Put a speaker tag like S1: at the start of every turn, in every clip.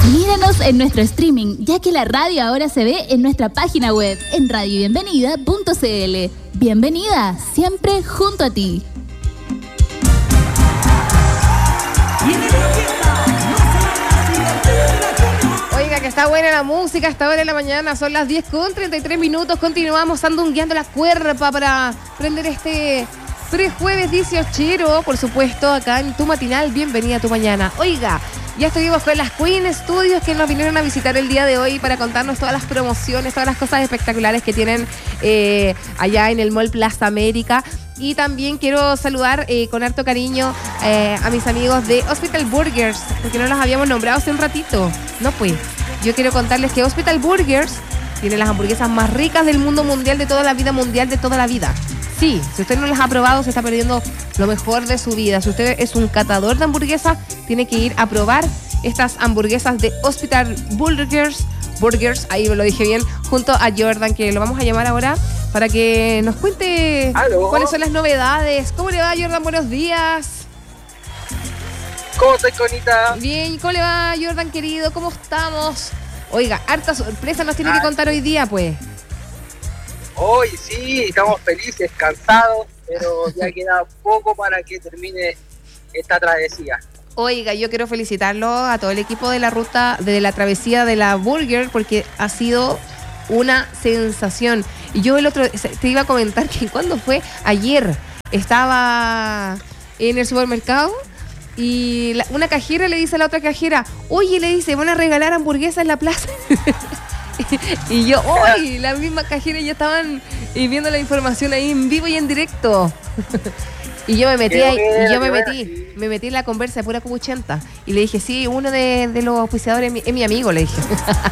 S1: Míranos en nuestro streaming, ya que la radio ahora se ve en nuestra página web, en radiobienvenida.cl. Bienvenida, siempre junto a ti.
S2: Oiga, que está buena la música, hasta ahora de la mañana, son las 10:33. Continuamos sandungueando la cuerpa para prender este prejueves 18, por supuesto, acá en tu matinal. Bienvenida a tu mañana. Oiga, ya estuvimos con las Queen Studios que nos vinieron a visitar el día de hoy para contarnos todas las promociones, todas las cosas espectaculares que tienen allá en el Mall Plaza América. Y también quiero saludar con harto cariño a mis amigos de Hospital Burgers, porque no los habíamos nombrado hace un ratito. No, pues, yo quiero contarles que Hospital Burgers tiene las hamburguesas más ricas del mundo mundial, de toda la vida mundial, de toda la vida. Sí, si usted no las ha probado, se está perdiendo lo mejor de su vida. Si usted es un catador de hamburguesas, tiene que ir a probar estas hamburguesas de Hospital Burgers, ahí lo dije bien, junto a Jordan, que lo vamos a llamar ahora para que nos cuente cuáles son las novedades. ¿Cómo le va, Jordan? Buenos días.
S3: ¿Cómo estás, Conita?
S2: Bien, ¿cómo le va, Jordan, querido? ¿Cómo estamos? Oiga, harta sorpresa nos tiene que contar hoy día, pues.
S3: Hoy sí, estamos felices, cansados, pero ya queda poco para que termine esta travesía.
S2: Oiga, yo quiero felicitarlo a todo el equipo de la ruta, de la travesía de la Burger, porque ha sido una sensación. Y yo te iba a comentar que cuando fue ayer, estaba en el supermercado y una cajera le dice a la otra cajera, oye, le dice, van a regalar hamburguesas en la plaza. Y yo, ¡ay! La misma cajera ya estaban viendo la información ahí en vivo y en directo. Y yo me metí ahí, me metí en la conversa de pura cubuchenta. Y le dije, sí, uno de los auspiciadores es mi amigo, le dije.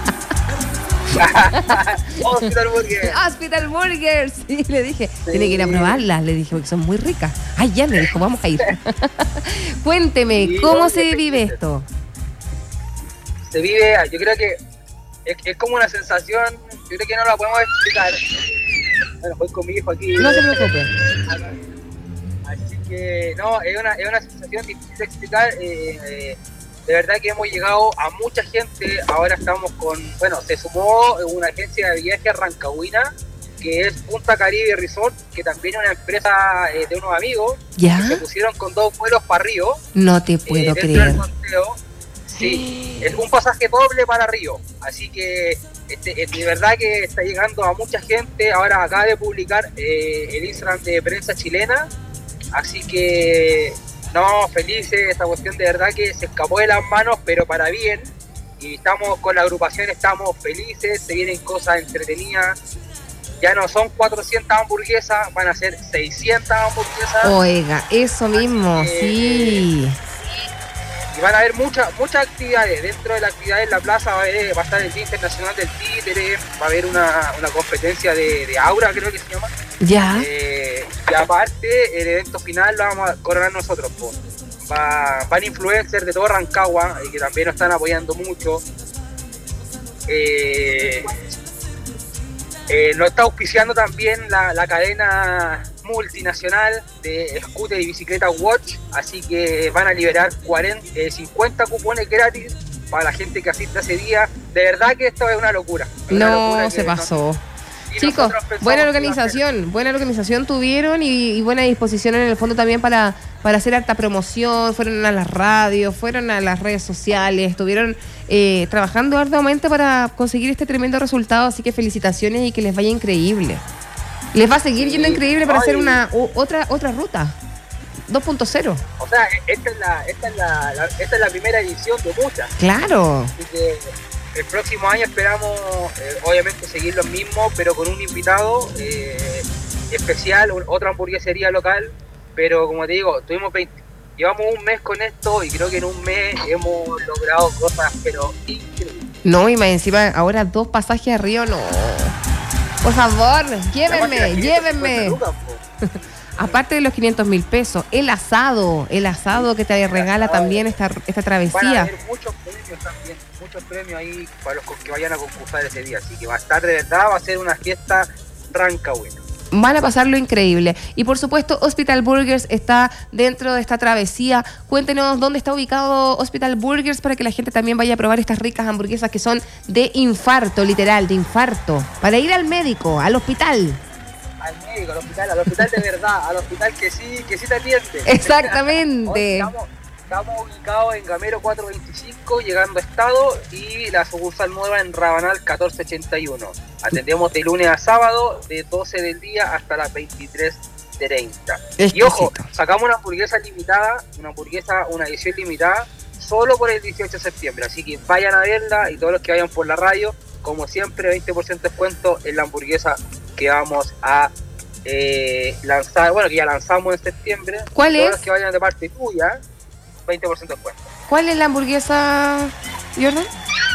S2: Hospital Burgers. Sí, le dije, tiene que ir a probarlas, le dije, porque son muy ricas. Ay, ya, me dijo, vamos a ir. Cuénteme, ¿cómo se vive esto?
S3: Se vive, yo creo que es como una sensación, yo creo que no la podemos explicar. Bueno, voy con mi hijo aquí.
S2: No se preocupe.
S3: Así que, no, es una sensación difícil de explicar. De verdad que hemos llegado a mucha gente. Ahora estamos se sumó una agencia de viajes Rancagüina, que es Punta Caribe Resort, que también es una empresa de unos amigos.
S2: ¿Ya?
S3: Que se pusieron con 2 vuelos para Río.
S2: No te puedo creer.
S3: Sí, es un pasaje doble para Río, así que de verdad que está llegando a mucha gente. Ahora acaba de publicar el Instagram de prensa chilena, así que no, felices, esta cuestión de verdad que se escapó de las manos, pero para bien, y estamos con la agrupación, estamos felices, se vienen cosas entretenidas. Ya no son 400 hamburguesas, van a ser 600 hamburguesas.
S2: Oiga, eso mismo, sí.
S3: Y van a haber muchas actividades. Dentro de las actividades en la plaza va a estar el Día Internacional del Títere, va a haber una competencia de aura, creo que se llama.
S2: Ya.
S3: Y aparte, el evento final lo vamos a coronar nosotros. Van influencers de todo Rancagua, que también nos están apoyando mucho. Nos está auspiciando también la cadena multinacional de scooter y bicicleta Watch, así que van a liberar 50 cupones gratis para la gente que asista ese día. De verdad que esto es una locura.
S2: No, se pasó. Chicos, buena organización tuvieron y buena disposición en el fondo también para hacer harta promoción. Fueron a las radios, fueron a las redes sociales, estuvieron trabajando arduamente para conseguir este tremendo resultado, así que felicitaciones y que les vaya increíble. Les va a seguir yendo increíble para hacer otra ruta 2.0.
S3: O sea, esta es la primera edición de muchas.
S2: Claro.
S3: Así que el próximo año esperamos, obviamente, seguir los mismos, pero con un invitado especial, otra hamburguesería local. Pero como te digo, llevamos un mes con esto y creo que en un mes hemos logrado cosas, pero increíbles.
S2: No, y más encima, ahora 2 pasajes a Río, no. Por favor, llévenme. Aparte de los 500.000 pesos, el asado que te regala también esta travesía.
S3: Van a haber muchos premios también, muchos premios ahí para los que vayan a concursar ese día. Así que va a estar, de verdad, va a ser una fiesta rancagüina.
S2: Van a pasarlo increíble. Y por supuesto, Hospital Burgers está dentro de esta travesía. Cuéntenos dónde está ubicado Hospital Burgers para que la gente también vaya a probar estas ricas hamburguesas que son de infarto, literal, de infarto. Para ir al médico, al hospital.
S3: Al médico, al hospital de verdad, al hospital que sí te atiende.
S2: Exactamente.
S3: Estamos ubicados en Gamero 425, llegando a Estado, y la sucursal nueva en Rabanal 1481. Atendemos de lunes a sábado, de 12 del día hasta las 23:30. Y ojo, sacamos una hamburguesa limitada, una edición limitada, solo por el 18 de septiembre. Así que vayan a verla, y todos los que vayan por la radio, como siempre, 20% de descuento en la hamburguesa que vamos a lanzar, bueno, que ya lanzamos en septiembre.
S2: ¿Cuál es?
S3: Todos los que vayan de parte tuya, 20% de descuento.
S2: ¿Cuál es la hamburguesa, Jordan?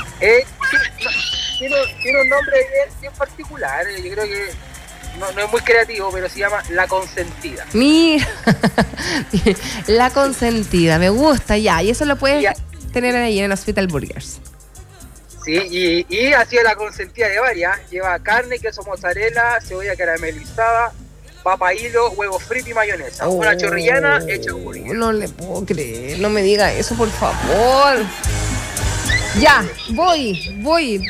S3: Tiene un nombre bien particular. Yo creo que no es muy creativo, pero se llama La Consentida.
S2: Mira, La Consentida, me gusta ya. Y eso lo puedes tener ahí en el Hospital Burgers.
S3: Sí, y ha sido la consentida de varias. Lleva carne, queso mozzarella, cebolla caramelizada, papa hilo, huevo frito y mayonesa. Una chorrillana hecha hamburguesa.
S2: No le puedo creer, no me diga eso, por favor. Ya, voy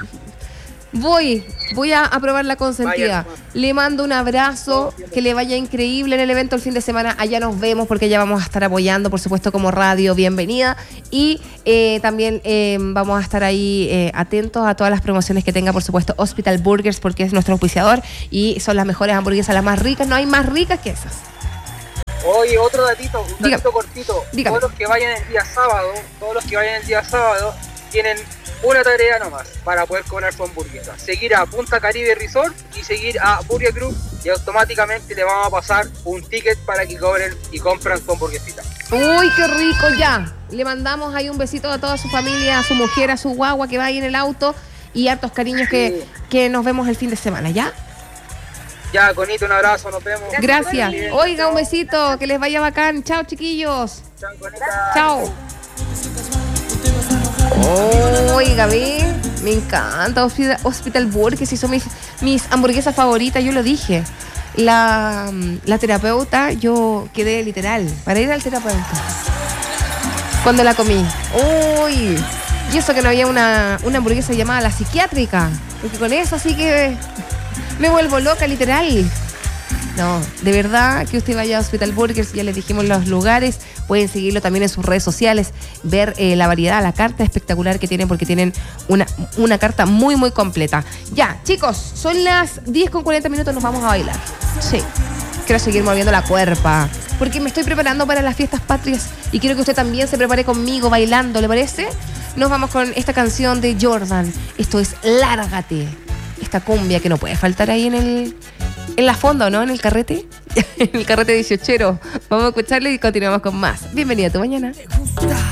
S2: a probar La Consentida.
S3: Vaya,
S2: le mando un abrazo, que le vaya increíble en el evento el fin de semana. Allá nos vemos, porque ya vamos a estar apoyando, por supuesto, como radio Bienvenida. Y también vamos a estar ahí atentos a todas las promociones que tenga, por supuesto, Hospital Burgers, porque es nuestro auspiciador y son las mejores hamburguesas, las más ricas. No hay más ricas que esas.
S3: Oye, otro datito, datito cortito.
S2: Dígame.
S3: Todos los que vayan el día sábado, tienen una tarea nomás para poder comer su hamburguesa: seguir a Punta Caribe Resort y seguir a Burger Group, y automáticamente le vamos a pasar un ticket para que cobren y compran su hamburguesita.
S2: Uy, qué rico. Ya, le mandamos ahí un besito a toda su familia, a su mujer, a su guagua que va ahí en el auto, y hartos cariños que nos vemos el fin de semana, ¿ya?
S3: Ya, Conito, un abrazo, nos vemos.
S2: Gracias. Oiga, un besito, que les vaya bacán. Chao, chiquillos.
S3: Chao, Conita.
S2: Chao. Oiga, ve, me encanta Hospital Burgers, y son mis hamburguesas favoritas, yo lo dije. La terapeuta, yo quedé literal para ir al terapeuta cuando la comí. Uy, y eso que no había una hamburguesa llamada La Psiquiátrica, porque con eso sí que me vuelvo loca, literal. No, de verdad que usted vaya a Hospital Burgers, ya les dijimos los lugares, pueden seguirlo también en sus redes sociales, ver la variedad, la carta espectacular que tienen, porque tienen una carta muy, muy completa. Ya, chicos, son las 10:40, nos vamos a bailar. Sí, quiero seguir moviendo la cuerpa, porque me estoy preparando para las fiestas patrias y quiero que usted también se prepare conmigo bailando, ¿le parece? Nos vamos con esta canción de Jordan, esto es Lárgate, esta cumbia que no puede faltar ahí en la fonda, ¿no? En el carrete. En el carrete 18ero. Vamos a escucharle y continuamos con más. Bienvenida a tu mañana.